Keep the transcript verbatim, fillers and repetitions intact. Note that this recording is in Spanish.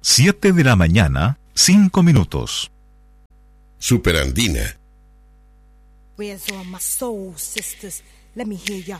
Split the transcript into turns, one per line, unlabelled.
siete de la mañana, cinco minutos.
Superandina.
Where's all my soul sisters? Let me hear your